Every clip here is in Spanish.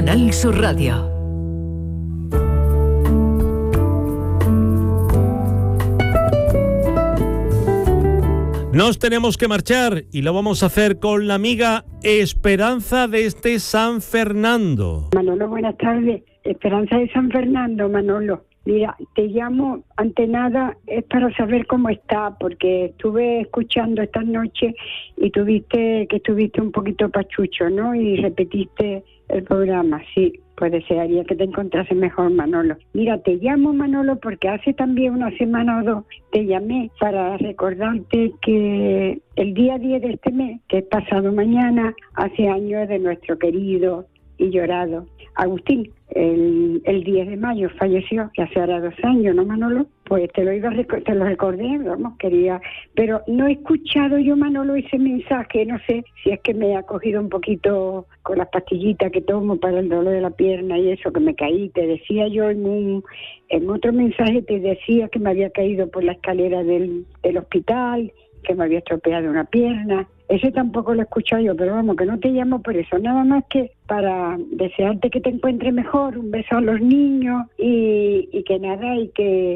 Canal Sur Radio. Nos tenemos que marchar y lo vamos a hacer con la amiga Esperanza desde San Fernando. Manolo, buenas tardes. Esperanza de San Fernando, Manolo. Mira, te llamo ante nada, es para saber cómo está, porque estuve escuchando esta noche y estuviste un poquito pachucho, ¿no? Y repetiste el programa, sí. Pues desearía que te encontrases mejor, Manolo. Mira, te llamo, Manolo, porque hace también una semana o dos te llamé para recordarte que el día 10 de este mes, que es pasado mañana, hace años de nuestro querido y llorado Agustín. El 10 de mayo falleció, que hace ahora 2 años, ¿no, Manolo? Pues te lo recordé, vamos, quería, pero no he escuchado yo, Manolo, ese mensaje, no sé si es que me ha cogido un poquito con las pastillitas que tomo para el dolor de la pierna y eso, que me caí. Te decía yo en otro mensaje, te decía que me había caído por la escalera del hospital, que me había estropeado una pierna. Ese tampoco lo he escuchado yo, pero vamos, que no te llamo por eso, nada más que para desearte que te encuentres mejor, un beso a los niños y que nada, y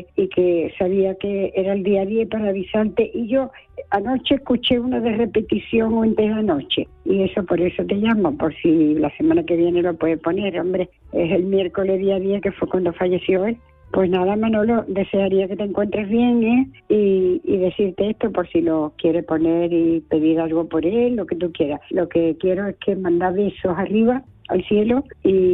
que sabía que era el día 10 para avisarte. Y yo anoche escuché una de repetición o entera noche, y eso por eso te llamo, por si la semana que viene lo puedes poner, hombre, es el miércoles día 10 que fue cuando falleció él. Pues nada, Manolo, desearía que te encuentres bien, y decirte esto por si lo quieres poner y pedir algo por él, lo que tú quieras. Lo que quiero es que mandar besos arriba, al cielo,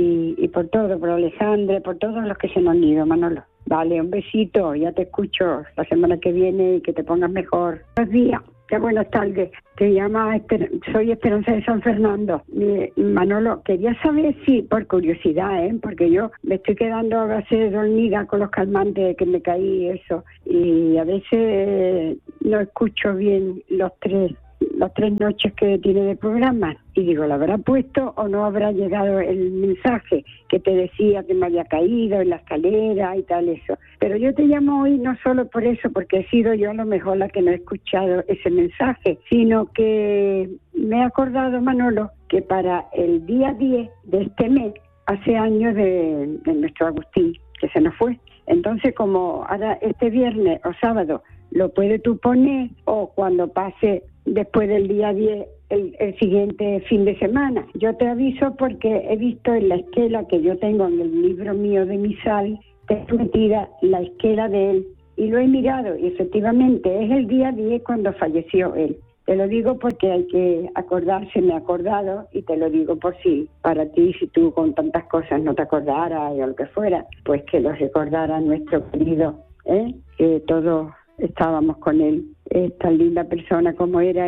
y por todo, por Alejandra, por todos los que se nos han ido, Manolo. Vale, un besito, ya te escucho la semana que viene y que te pongas mejor. Buenos días. Qué buenas tardes. Te llama, soy Esperanza de San Fernando. Manolo, quería saber si, por curiosidad, porque yo me estoy quedando a base dormida con los calmantes que me caí y eso, y a veces no escucho bien las tres noches que tiene de programa, y digo, ¿lo habrá puesto o no habrá llegado el mensaje que te decía que me había caído en la escalera y tal, eso? Pero yo te llamo hoy no solo por eso, porque he sido yo a lo mejor la que no he escuchado ese mensaje, sino que me he acordado, Manolo, que para el día 10 de este mes, hace años de nuestro Agustín, que se nos fue. Entonces, como ahora este viernes o sábado lo puedes tú poner, o cuando pase después del día 10, el siguiente fin de semana. Yo te aviso porque he visto en la esquela que yo tengo en el libro mío de misal, tengo metida la esquela de él, y lo he mirado, y efectivamente es el día 10 cuando falleció él. Te lo digo porque hay que acordarse, me he acordado, y te lo digo por si para ti, si tú con tantas cosas no te acordaras o lo que fuera, pues que lo recordara nuestro querido, que todos estábamos con él, tan linda persona como era,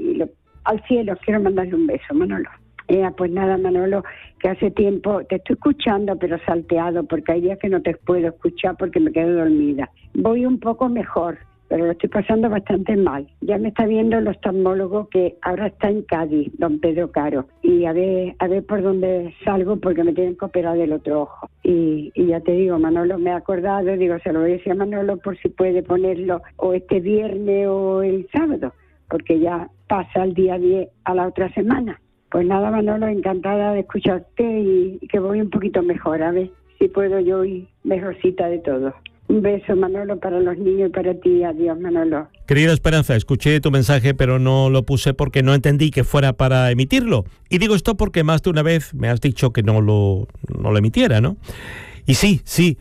al cielo quiero mandarle un beso, Manolo. Pues nada, Manolo, que hace tiempo te estoy escuchando, pero salteado, porque hay días que no te puedo escuchar porque me quedo dormida. Voy un poco mejor, pero lo estoy pasando bastante mal. Ya me está viendo el oftalmólogo, que ahora está en Cádiz, don Pedro Caro, y a ver por dónde salgo, porque me tienen que operar del otro ojo. Y ya te digo, Manolo, me he acordado, digo, se lo voy a decir a Manolo por si puede ponerlo o este viernes o el sábado, porque ya pasa el día 10 a la otra semana. Pues nada, Manolo, encantada de escucharte y que voy un poquito mejor, a ver si puedo yo ir mejorcita de todo. Un beso, Manolo, para los niños y para ti. Adiós, Manolo. Querida Esperanza, escuché tu mensaje, pero no lo puse porque no entendí que fuera para emitirlo. Y digo esto porque más de una vez me has dicho que no lo emitiera, ¿no? Y sí,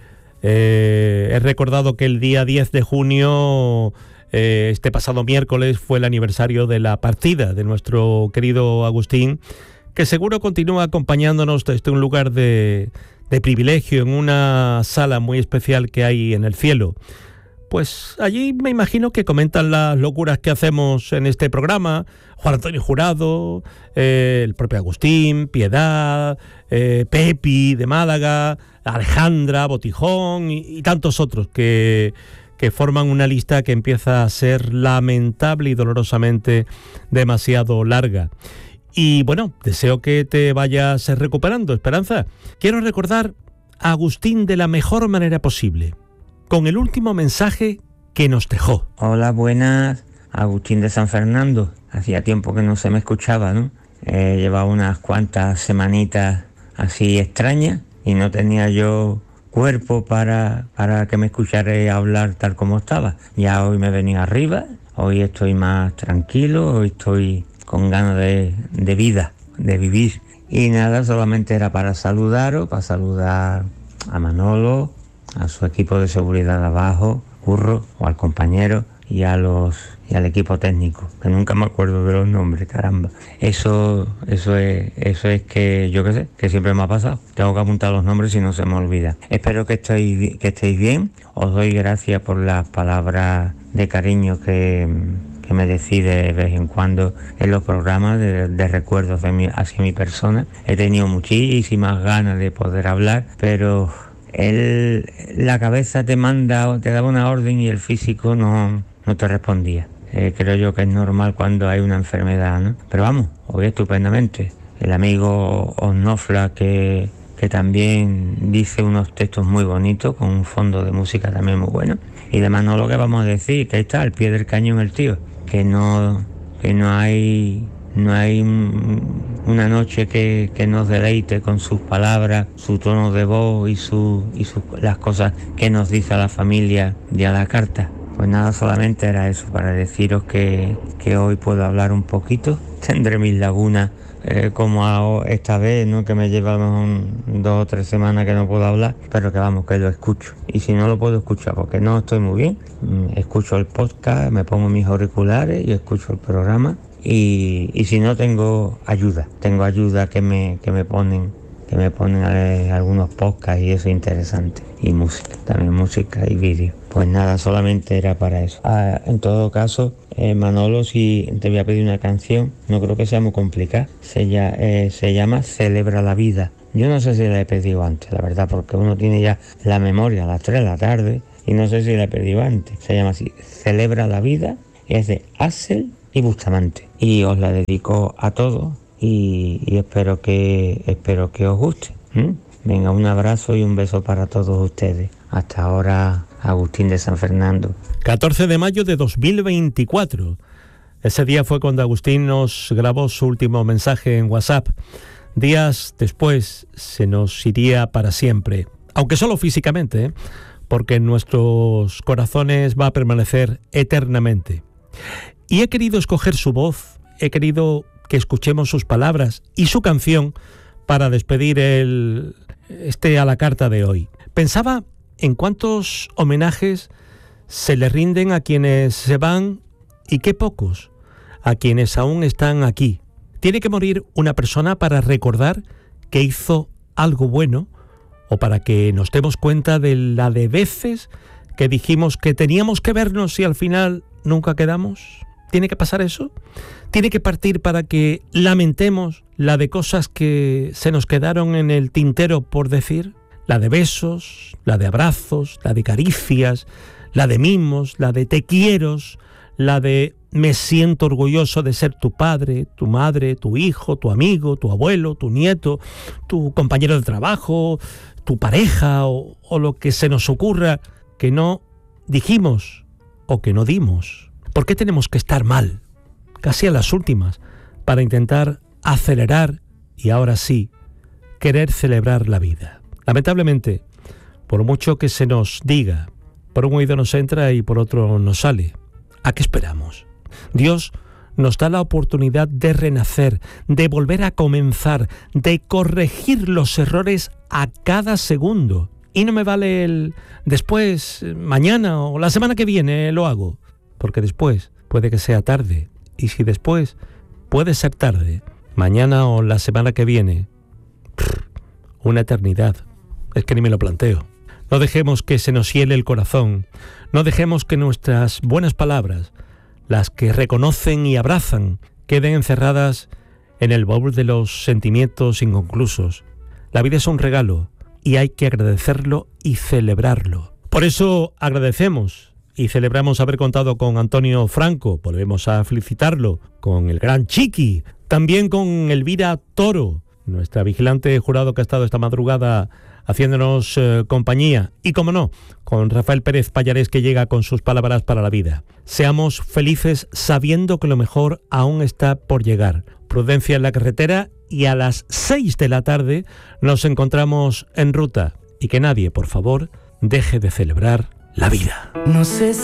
he recordado que el día 10 de junio, este pasado miércoles, fue el aniversario de la partida de nuestro querido Agustín, que seguro continúa acompañándonos desde un lugar de privilegio en una sala muy especial que hay en el cielo. Pues allí me imagino que comentan las locuras que hacemos en este programa, Juan Antonio Jurado, el propio Agustín, Piedad, Pepi de Málaga, Alejandra, Botijón y tantos otros que forman una lista que empieza a ser lamentable y dolorosamente demasiado larga. Y bueno, deseo que te vayas recuperando, Esperanza. Quiero recordar a Agustín de la mejor manera posible, con el último mensaje que nos dejó. Hola, buenas, Agustín de San Fernando. Hacía tiempo que no se me escuchaba, ¿no? Llevaba unas cuantas semanitas así extraña y no tenía yo cuerpo para que me escuchara hablar tal como estaba. Ya hoy me venía arriba, hoy estoy más tranquilo, hoy estoy con ganas de vida, de vivir. Y nada, solamente era para saludaros, para saludar a Manolo, a su equipo de seguridad de abajo, Curro, o al compañero, y al equipo técnico, que nunca me acuerdo de los nombres, caramba. Eso es que yo qué sé, que siempre me ha pasado. Tengo que apuntar los nombres si no se me olvida. Espero que estéis bien. Os doy gracias por las palabras de cariño que me decís de vez en cuando en los programas de recuerdos hacia mi persona. He tenido muchísimas ganas de poder hablar, pero la cabeza te daba una orden y el físico no te respondía. Creo yo que es normal cuando hay una enfermedad, ¿no? Pero vamos, hoy estupendamente. El amigo Osnofla que también dice unos textos muy bonitos, con un fondo de música también muy bueno. Y de Manolo, que vamos a decir, que está al pie del cañón el tío, que no hay una noche que nos deleite con sus palabras, su tono de voz y las cosas que nos dice a la familia de a la carta. Pues nada, solamente era eso, para deciros que hoy puedo hablar un poquito. Tendré mis lagunas, como esta vez, ¿no? Que me llevan 2 o 3 semanas que no puedo hablar, pero que vamos, que lo escucho. Y si no lo puedo escuchar porque no estoy muy bien, escucho el podcast, me pongo mis auriculares y escucho el programa. Y si no, tengo ayuda que me ponen algunos podcasts y eso interesante, y música, también música y vídeo. Pues nada, solamente era para eso. En todo caso, Manolo, si te voy a pedir una canción, no creo que sea muy complicada, se llama Celebra la Vida. Yo no sé si la he pedido antes, la verdad, porque uno tiene ya la memoria a las 3 de la tarde y no sé si la he pedido antes. Se llama así, Celebra la Vida, y es de Axel y Bustamante, y os la dedico a todos y espero que os guste. Venga, un abrazo y un beso para todos ustedes. Hasta ahora, Agustín de San Fernando. 14 de mayo de 2024. Ese día fue cuando Agustín nos grabó su último mensaje en WhatsApp. Días después se nos iría para siempre, aunque solo físicamente, porque en nuestros corazones va a permanecer eternamente. Y he querido escoger su voz, he querido que escuchemos sus palabras y su canción para despedir a la carta de hoy. Pensaba en cuántos homenajes se le rinden a quienes se van y qué pocos a quienes aún están aquí. Tiene que morir una persona para recordar que hizo algo bueno, o para que nos demos cuenta de la de veces que dijimos que teníamos que vernos y al final nunca quedamos. ¿Tiene que pasar eso? ¿Tiene que partir para que lamentemos la de cosas que se nos quedaron en el tintero por decir? La de besos, la de abrazos, la de caricias, la de mimos, la de te quieros, la de me siento orgulloso de ser tu padre, tu madre, tu hijo, tu amigo, tu abuelo, tu nieto, tu compañero de trabajo, tu pareja o lo que se nos ocurra que no dijimos o que no dimos. ¿Por qué tenemos que estar mal, casi a las últimas, para intentar acelerar y ahora sí, querer celebrar la vida? Lamentablemente, por mucho que se nos diga, por un oído nos entra y por otro nos sale. ¿A qué esperamos? Dios nos da la oportunidad de renacer, de volver a comenzar, de corregir los errores a cada segundo. Y no me vale el después, mañana o la semana que viene lo hago. Porque después puede que sea tarde. Y si después puede ser tarde, mañana o la semana que viene, una eternidad. Es que ni me lo planteo. No dejemos que se nos hiele el corazón. No dejemos que nuestras buenas palabras, las que reconocen y abrazan, queden encerradas en el baúl de los sentimientos inconclusos. La vida es un regalo y hay que agradecerlo y celebrarlo. Por eso agradecemos y celebramos haber contado con Antonio Franco, volvemos a felicitarlo, con el gran Chiqui, también con Elvira Toro, nuestra vigilante jurado que ha estado esta madrugada haciéndonos compañía, y como no, con Rafael Pérez Pallares, que llega con sus palabras para la vida. Seamos felices sabiendo que lo mejor aún está por llegar. prudencia en la carretera y a las 6 de la tarde nos encontramos en ruta. Y que nadie, por favor, deje de celebrar la vida. No sé